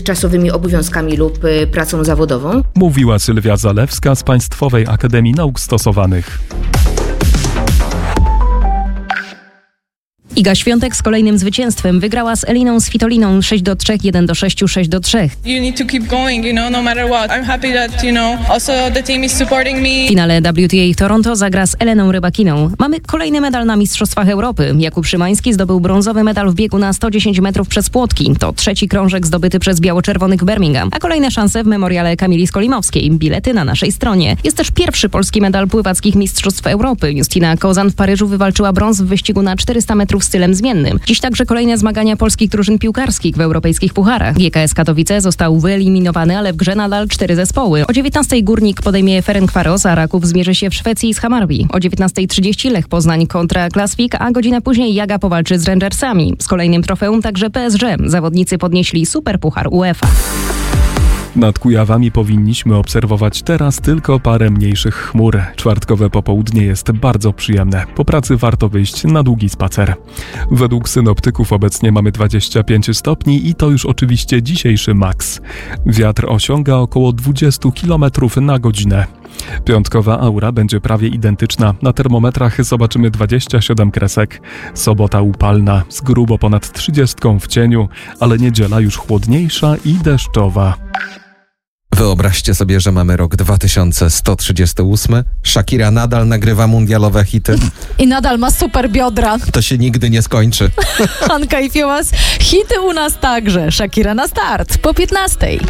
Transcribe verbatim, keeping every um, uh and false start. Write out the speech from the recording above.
dotychczasowymi obowiązkami lub y, pracą zawodową. Mówiła Sylwia Zalewska z Państwowej Akademii Nauk Stosowanych. Iga Świątek z kolejnym zwycięstwem wygrała z Eliną Svitoliną sześć do trzech, jeden do sześciu, sześć do trzech. You need to keep going, you know, no matter what. I'm happy that, you know, also the team is supporting me. W finale W T A w Toronto zagra z Eleną Rybakiną. Mamy kolejny medal na Mistrzostwach Europy. Jakub Szymański zdobył brązowy medal w biegu na sto dziesięć metrów przez płotki. To trzeci krążek zdobyty przez biało-czerwonych w Birmingham. A kolejne szanse w memoriale Kamili Skolimowskiej. Bilety na naszej stronie. Jest też pierwszy polski medal pływackich Mistrzostw Europy. Justyna Kozan w Paryżu wywalczyła brąz w wyścigu na czterysta metrów stylem zmiennym. Dziś także kolejne zmagania polskich drużyn piłkarskich w europejskich pucharach. G K S Katowice został wyeliminowany, ale w grze nadal cztery zespoły. O dziewiętnastej Górnik podejmie Ferencvaros, a Raków zmierzy się w Szwecji z Hammarby. O dziewiętnasta trzydzieści Lech Poznań kontra Klasvik, a godzinę później Jaga powalczy z Rangersami. Z kolejnym trofeum także P S G. Zawodnicy podnieśli Superpuchar UEFA. Nad Kujawami powinniśmy obserwować teraz tylko parę mniejszych chmur. Czwartkowe popołudnie jest bardzo przyjemne. Po pracy warto wyjść na długi spacer. Według synoptyków obecnie mamy dwadzieścia pięć stopni i to już oczywiście dzisiejszy maks. Wiatr osiąga około dwadzieścia kilometrów na godzinę. Piątkowa aura będzie prawie identyczna. Na termometrach zobaczymy dwadzieścia siedem kresek. Sobota upalna, z grubo ponad trzydziestką w cieniu, ale niedziela już chłodniejsza i deszczowa. Wyobraźcie sobie, że mamy rok dwa tysiące sto trzydziesty ósmy. Shakira nadal nagrywa mundialowe hity. I nadal ma super biodra. To się nigdy nie skończy. Anka i Fiołas, hity u nas także. Shakira na start po piętnastej.